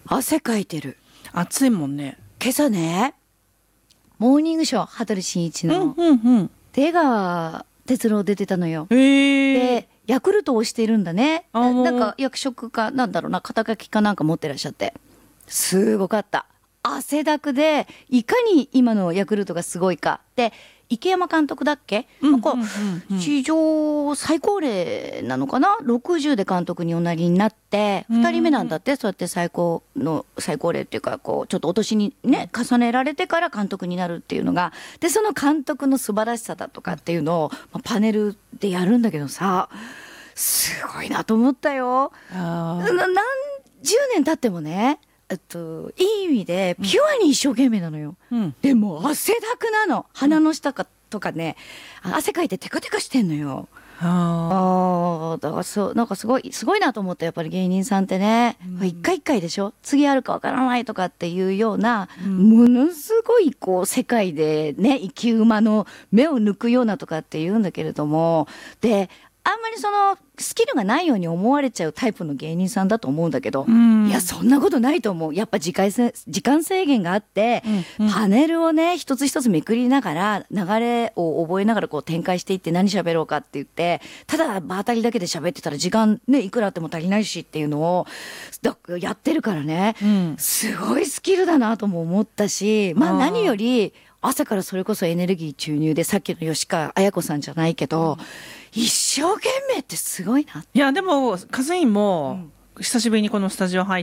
汗かいてる。 暑いもんね。 今朝ね、モーニングショー、羽鳥慎一の、出川哲朗出てたのよ。でヤクルトをしているんだね。なんか役職かなんだろうな、肩書きかなんか持ってらっしゃって、すごかった。汗だくで、いかに今のヤクルトがすごいかで、池山監督だっけ、なんか史上最高齢なのかな、60で監督におなりになって2人目なんだって。そうやって最高齢っていうか、こうちょっとお年にね重ねられてから監督になるっていうのが、でその監督の素晴らしさだとかっていうのをパネルでやるんだけどさ、すごいなと思ったよ。何十年経ってもね、いい意味でピュアに一生懸命なのよ、でも汗だくなの。鼻の下とかね、汗かいてテカテカしてんのよ。だからそう、なんかすごいなと思った。やっぱり芸人さんってね、一回一回でしょ、次あるかわからないとかっていうような、ものすごいこう世界でね、生き馬の目を抜くようなとかって言うんだけれども、であんまりそのスキルがないように思われちゃうタイプの芸人さんだと思うんだけど、いやそんなことないと思う。やっぱ時間制限があって、パネルをね一つ一つめくりながら、流れを覚えながらこう展開していって、何喋ろうかって言って、ただ場当たりだけで喋ってたら時間ねいくらあっても足りないしっていうのをやってるからね、すごいスキルだなとも思ったし、何より朝からそれこそエネルギー注入で、さっきの吉川綾子さんじゃないけど、一生懸命ってすごいな。 いやでもカズインも久しぶりにこのスタジオ入って、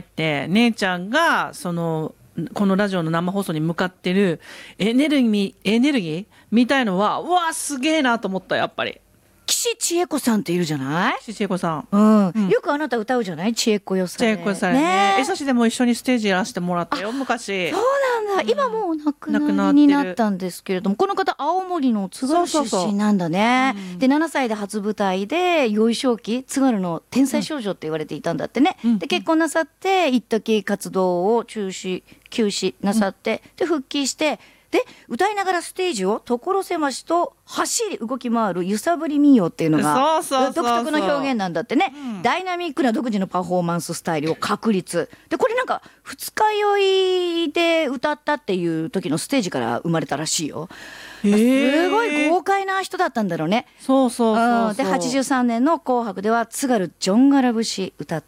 姉ちゃんがこのラジオの生放送に向かってるエネルギーみたいのは、うわすげえなと思った。やっぱり岸千恵子さんっているじゃない。 岸千恵子さん、 よくあなた歌うじゃない、千恵子よされ。 千恵子さんね、江差しでも一緒にステージやらせてもらったよ昔。 そうなんだ、今もう亡くなりになったんですけれども、この方青森の津軽出身なんだね。で7歳で初舞台で幼少期、津軽の天才少女って言われていたんだってね、で結婚なさって一時活動を休止なさって、で復帰して、で歌いながらステージを所狭しと走り動き回る揺さぶり民謡っていうのが独特の表現なんだってね、ダイナミックな独自のパフォーマンススタイルを確立で、これなんか二日酔いで歌ったっていう時のステージから生まれたらしいよ。すごい豪快な人だったんだろうね。で83年の紅白では津軽ジョンガラ節歌って、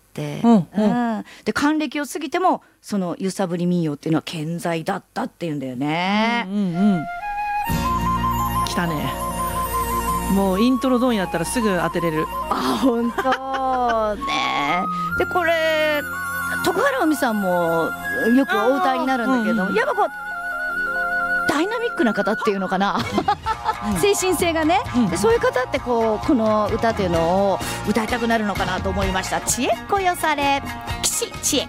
で還暦を過ぎてもその揺さぶり民謡っていうのは健在だったっていうんだよね。 来たね。もうイントロドンやったらすぐ当てれる。 本当ね。でこれ徳原海さんもよくお歌いになるんだけど、やっぱこうダイナミックな方っていうのかな精神性がね、でそういう方ってこの歌っていうのを歌いたくなるのかなと思いました。知恵っ子よされ、岸千恵。